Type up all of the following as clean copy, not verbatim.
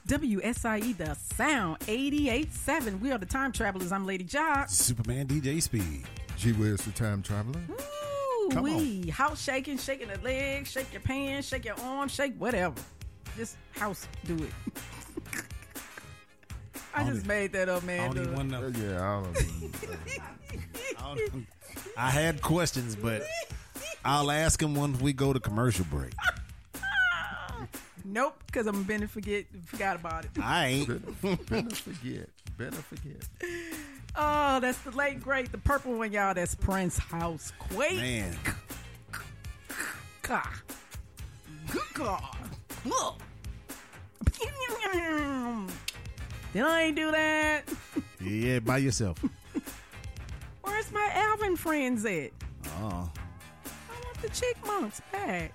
WSIE, the sound 88.7. We are the time travelers. I'm Lady Jock. Superman DJ Speed. G-Wiz, the time traveler. Come on. House shaking the legs, shake your pants, shake your arms, shake whatever. Just house do it. I just made that up, man. I don't even want to know. Yeah, I had questions, but I'll ask him once we go to commercial break. Nope, because I'm gonna forgot about it. I ain't. Better forget. Oh, that's the late great, the purple one, y'all. That's Prince Housequake. Man. God. Good God. Look. Did I ain't do that? Yeah, by yourself. Where's my Alvin friends at? Oh. I want the Chickmunks back.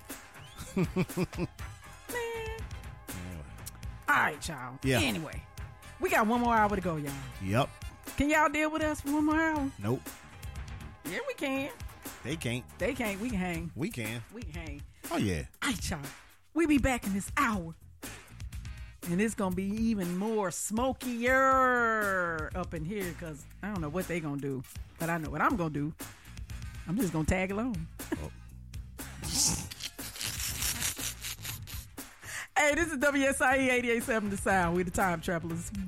Man. All right, y'all. Yeah. Anyway, we got one more hour to go, y'all. Yep. Can y'all deal with us for one more hour? Nope. Yeah, we can. They can't. They can't. We can hang. We can. We can hang. Oh, yeah. All right, y'all. We be back in this hour. And it's going to be even more smokier up in here because I don't know what they going to do. But I know what I'm going to do. I'm just going to tag along. Oh. Hey, this is WSIE 88.7 The Sound. We the time travelers.